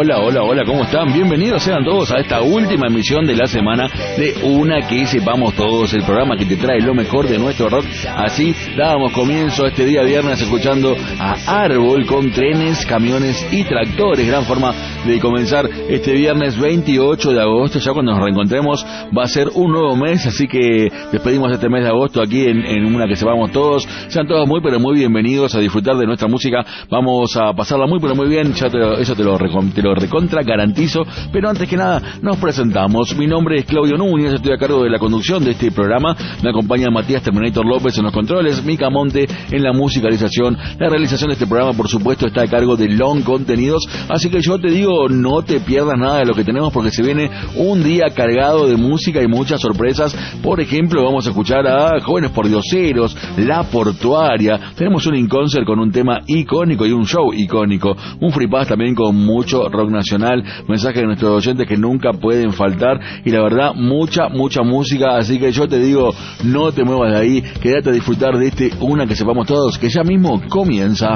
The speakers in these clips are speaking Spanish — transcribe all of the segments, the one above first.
Hola, ¿cómo están? Bienvenidos sean todos a esta última emisión de la semana de Una que sepamos todos, el programa que te trae lo mejor de nuestro rock. Así dábamos comienzo este día viernes escuchando a Árbol con trenes, camiones y tractores. Gran forma de comenzar este viernes 28 de agosto. Ya cuando nos reencontremos va a ser un nuevo mes, así que despedimos este mes de agosto aquí en Una que sepamos todos. Sean todos muy pero muy bienvenidos a disfrutar de nuestra música. Vamos a pasarla muy pero muy bien, ya eso te lo recontra garantizo. Pero antes que nada nos presentamos. Mi nombre es Claudio Núñez, estoy a cargo de la conducción de este programa. Me acompaña Matías Terminator López en los controles, Mica Monte en la musicalización. La realización de este programa, por supuesto, está a cargo de Long Contenidos. Así que yo te digo, no te pierdas nada de lo que tenemos, porque se viene un día cargado de música y muchas sorpresas. Por ejemplo, vamos a escuchar a Jóvenes Pordioseros, La Portuaria. Tenemos un in-concert con un tema icónico y un show icónico. Un free pass también con mucho rock nacional. Mensajes de nuestros oyentes que nunca pueden faltar. Y la verdad, mucha música. Así que yo te digo, no te muevas de ahí. Quédate a disfrutar de este Una que sepamos todos, que ya mismo comienza.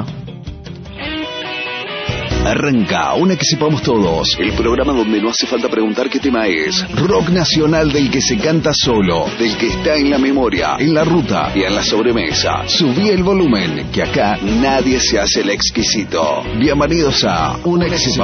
Arranca Una que sepamos todos, el programa donde no hace falta preguntar qué tema es. Rock nacional del que se canta solo, del que está en la memoria, en la ruta y en la sobremesa. Subí el volumen, que acá nadie se hace el exquisito. Bienvenidos a Una que sepamos